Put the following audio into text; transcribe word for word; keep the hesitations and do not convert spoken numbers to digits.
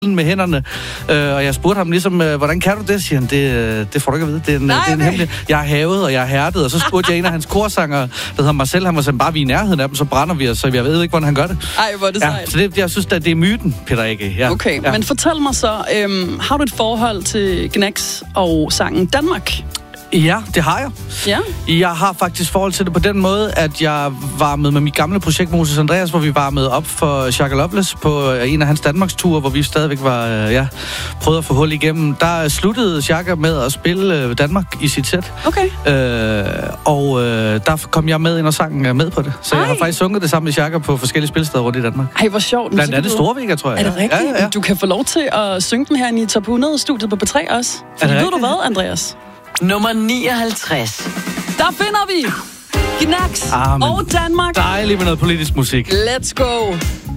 med hænderne, øh, og jeg spurgte ham ligesom, øh, hvordan kan du det? Siger han, det, det får du ikke at vide. Det er en, Nej, det er en okay. hemmelig. Jeg er havet, og jeg er hærdet, og så spurgte jeg en af hans korsanger, der hedder Marcel, han var sådan, bare vi er i nærheden af dem, så brænder vi os, så jeg ved ikke, hvordan han gør det. Ej, hvor er det ja, sejt. så det, jeg synes, at det er myten, Peter Ikke. Ja. Okay, ja. men fortæl mig så, øhm, har du et forhold til Gnags og sangen Danmark? Ja, det har jeg. Ja. Jeg har faktisk forhold til det på den måde, at jeg var med med mit gamle projekt Moses Andreas, hvor vi var med op for Shaka Loveless på en af hans Danmarks ture, hvor vi stadigvæk var, ja, prøvede at få hul igennem. Der sluttede Shaka med at spille Danmark i sit sæt. Okay. Øh, og øh, der kom jeg med ind og sang med på det. Så Ej. jeg har faktisk sunget det sammen med Shaka på forskellige spilsteder rundt i Danmark. Ej, hvor sjovt. Blandt andet Storvika, tror jeg. Er det rigtigt? Ja, ja, ja. Du kan få lov til at synge den her i Top hundrede-studiet på P tre også. For ved rigtigt? du hvad, Andreas? Nummer nioghalvtreds. Der finder vi Gnags Ah, og Danmark. Dejligt med noget politisk musik. Let's go.